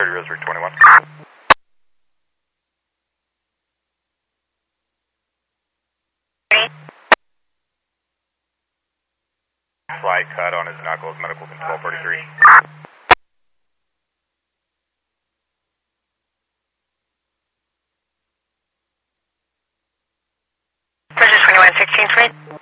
Rosary 21. Slight cut on his knuckles, medical control 43. Rosary 21, 16th Street.